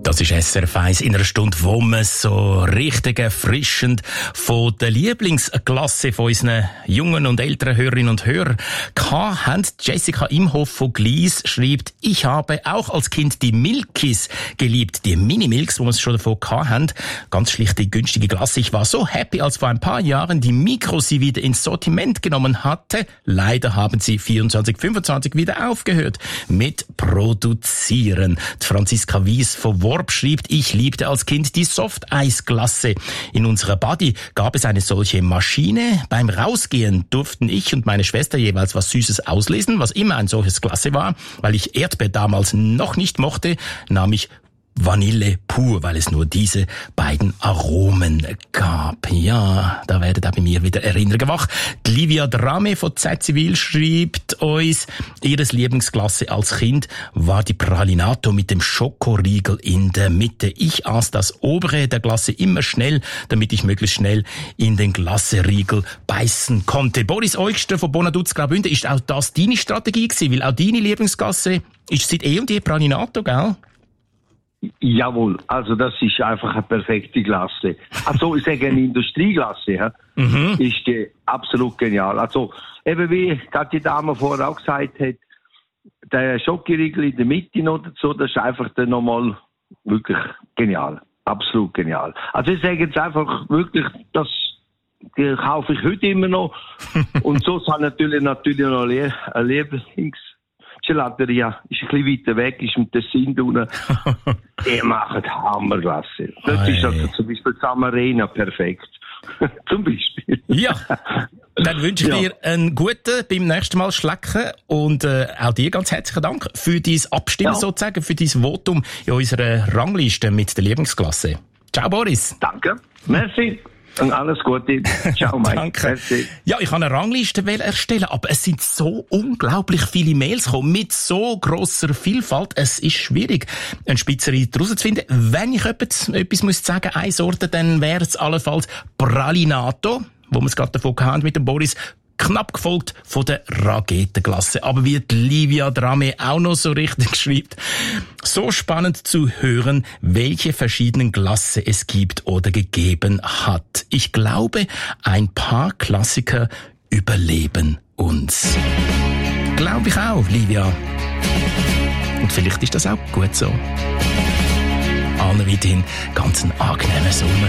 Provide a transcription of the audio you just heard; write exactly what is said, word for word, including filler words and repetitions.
Das ist S R F eins in einer Stunde, wo wir so richtig erfrischend von der Lieblingsklasse von unseren jungen und älteren Hörerinnen und Hörern haben. Jessica Imhoff von Glies schreibt, ich habe auch als Kind die Milkis geliebt, die Mini-Milks, wo wir es schon davon haben. Ganz schlichte, günstige Glasse. Ich war so happy, als vor ein paar Jahren die Migros sie wieder ins Sortiment genommen hatte. Leider haben sie vierundzwanzig fünfundzwanzig wieder aufgehört mit Produzieren. Die Franziska Wies von Worb schreibt, ich liebte als Kind die Softeisglasse. In unserer Body gab es eine solche Maschine. Beim Rausgehen durften ich und meine Schwester jeweils was Süßes auslesen, was immer ein solches Glasse war. Weil ich Erdbeer damals noch nicht mochte, nahm ich Vanille pur, weil es nur diese beiden Aromen gab. Ja, da werden auch bei mir wieder Erinnerungen wach. Die Livia Drame von Z Zivil schreibt uns, ihres Lieblingsglasse als Kind war die Pralinato mit dem Schokoriegel in der Mitte. Ich aß das obere der Glasse immer schnell, damit ich möglichst schnell in den Glasseriegel beißen konnte. Boris Eugster von Bonaduz Graubünden, ist auch das deine Strategie gewesen? Weil auch deine Lieblingsglasse ist seit eh und je Pralinato, gell? Jawohl, also das ist einfach eine perfekte Glasse. Also ich sage eine Industrieglasse, ja, mhm. ist die absolut genial. Also eben wie gerade die Dame vorher auch gesagt hat, der Schokoriegel in der Mitte noch dazu, das ist einfach dann nochmal wirklich genial, absolut genial. Also ich sage jetzt einfach wirklich, das die kaufe ich heute immer noch und so ist natürlich natürlich noch ein Lieblings Gelateria ist ein bisschen weiter weg, ist im Tessin unten. Die machen Hammerglasse. Das Ei. ist also zum Beispiel Samarena perfekt. Zum Beispiel. Ja, dann wünsche ich ja. dir einen guten beim nächsten Mal Schlecken und äh, auch dir ganz herzlichen Dank für dein Abstimmen ja. sozusagen, für dein Votum in unserer Rangliste mit der Lieblingsklasse. Ciao Boris. Danke. Merci. Und alles Gute. Ciao, Mike. Danke. Merci. Ja, ich habe eine Rangliste erstellen, aber es sind so unglaublich viele Mails gekommen, mit so grosser Vielfalt. Es ist schwierig, einen Spitzenreiter herauszufinden. Wenn ich etwas, etwas muss sagen, eine Sorte, dann wäre es allenfalls Pralinato, wo wir es gerade davon hatten mit dem Boris, knapp gefolgt von der Ragetenglasse. Aber wie die Livia Drame auch noch so richtig schreibt, so spannend zu hören, welche verschiedenen Glasse es gibt oder gegeben hat. Ich glaube, ein paar Klassiker überleben uns. Glaube ich auch, Livia. Und vielleicht ist das auch gut so. Allen weiterhin ganz einen angenehmen Sommer.